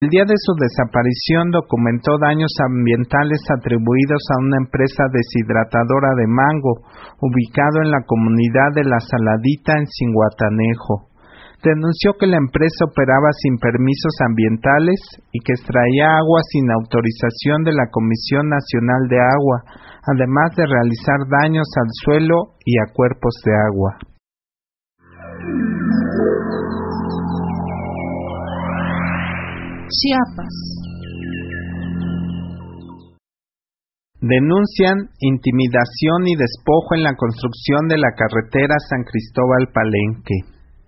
El día de su desaparición documentó daños ambientales atribuidos a una empresa deshidratadora de mango, ubicado en la comunidad de La Saladita en Cinguatanejo. Denunció que la empresa operaba sin permisos ambientales y que extraía agua sin autorización de la Comisión Nacional de Agua, además de realizar daños al suelo y a cuerpos de agua. Chiapas. Denuncian intimidación y despojo en la construcción de la carretera San Cristóbal-Palenque.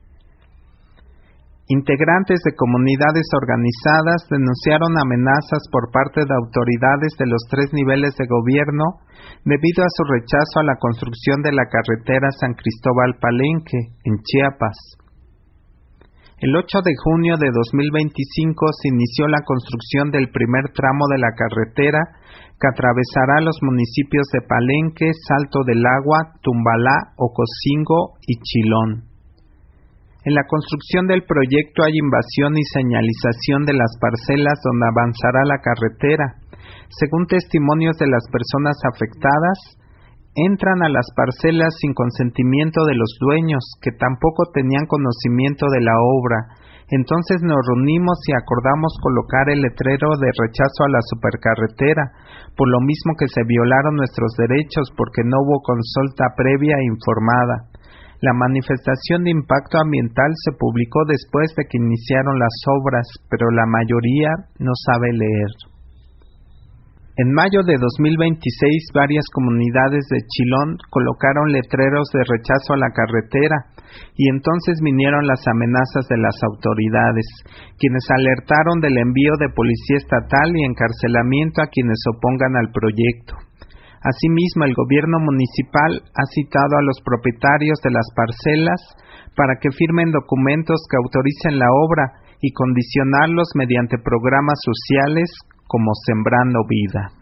Integrantes de comunidades organizadas denunciaron amenazas por parte de autoridades de los 3 niveles de gobierno debido a su rechazo a la construcción de la carretera San Cristóbal-Palenque, en Chiapas. El 8 de junio de 2025 se inició la construcción del primer tramo de la carretera que atravesará los municipios de Palenque, Salto del Agua, Tumbalá, Ocosingo y Chilón. En la construcción del proyecto hay invasión y señalización de las parcelas donde avanzará la carretera. Según testimonios de las personas afectadas, entran a las parcelas sin consentimiento de los dueños, que tampoco tenían conocimiento de la obra. Entonces nos reunimos y acordamos colocar el letrero de rechazo a la supercarretera, por lo mismo que se violaron nuestros derechos porque no hubo consulta previa e informada. La manifestación de impacto ambiental se publicó después de que iniciaron las obras, pero la mayoría no sabe leer. En mayo de 2026, varias comunidades de Chilón colocaron letreros de rechazo a la carretera, y entonces vinieron las amenazas de las autoridades, quienes alertaron del envío de policía estatal y encarcelamiento a quienes se opongan al proyecto. Asimismo, el gobierno municipal ha citado a los propietarios de las parcelas para que firmen documentos que autoricen la obra y condicionarlos mediante programas sociales como Sembrando Vida.